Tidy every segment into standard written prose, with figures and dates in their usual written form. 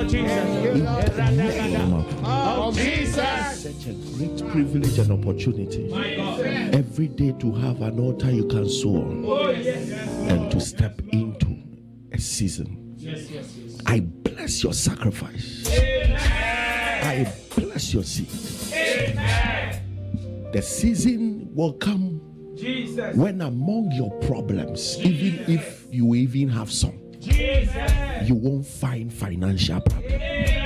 In the name of Jesus. Such a great privilege and opportunity every day to have an altar you can sow on and to step into a season. I bless your sacrifice. I bless your seed. The season will come when among your problems, even if you even have some, you won't find financial problems.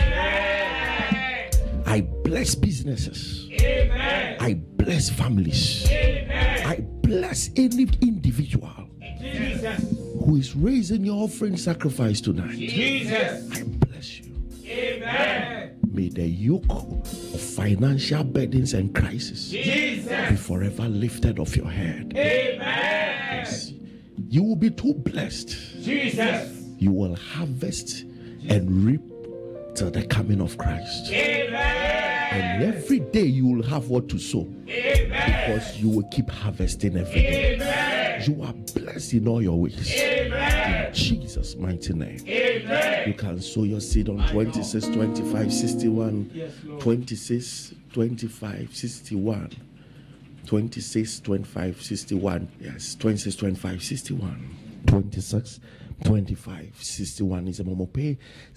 I bless businesses. I bless families. I bless any individual who is raising your offering sacrifice tonight. I bless you. May the yoke of financial burdens and crisis be forever lifted off your head. Yes. You will be too blessed. You will harvest and reap till the coming of Christ. And every day you will have what to sow, because you will keep harvesting every day. You are blessed in all your ways. In Jesus' mighty name. You can sow your seed on 26, 25, 61. 26, 25, 61. 26, 25, 61. Yes, 26, 25, 61. 26, 25, 61 is a Momo Pay.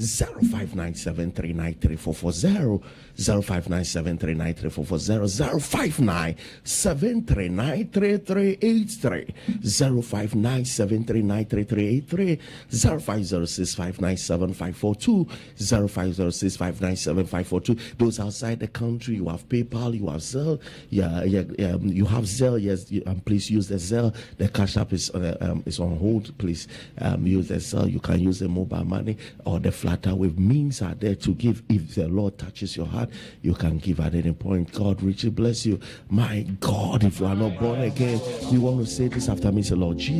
0597393440. 0597393440. 0597393383. 0597393383. 0506597542. 0506597542. Those outside the country, you have PayPal, you have Zelle. You have Zelle. Yes, please use the Zelle. The Cash App is on hold. Please use the Zelle. You can use the mobile money or the Flutterwave. Means are there to give. If the Lord touches your heart, you can give at any point. God richly bless you. My God, if you are not born again, you want to say this after me. Say, Lord Jesus.